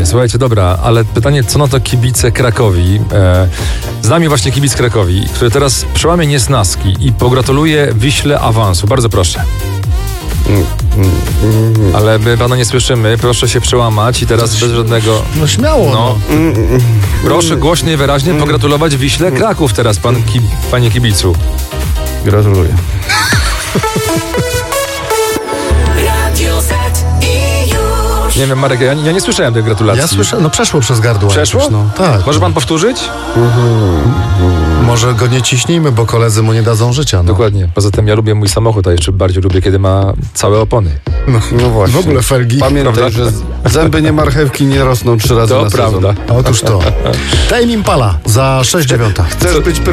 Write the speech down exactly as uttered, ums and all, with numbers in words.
Słuchajcie, dobra, ale pytanie, co na to kibice Krakowi? E, z nami właśnie kibic Krakowi, który teraz przełamie niesnaski i pogratuluje Wiśle awansu. Bardzo proszę. Ale my pana nie słyszymy. Proszę się przełamać i teraz bez żadnego... No śmiało. No. Proszę głośno i wyraźnie pogratulować Wiśle Kraków teraz, pan ki, panie kibicu. Gratuluję. Nie wiem, Marek, ja, ja nie słyszałem tej gratulacji. Ja słyszę, no przeszło przez gardło. Przeszło? Jakoś, no. Tak. Może pan powtórzyć? Może go nie ciśnijmy, bo koledzy mu nie dadzą życia. No. Dokładnie. Poza tym ja lubię mój samochód, a jeszcze bardziej lubię, kiedy ma całe opony. No, No właśnie. w ogóle felgi. Pamiętaj, Prawda? że zęby nie marchewki nie rosną trzy razy To na prawda. sezon. Otóż to. Tame Impala za sześć dziewięć. Chcesz być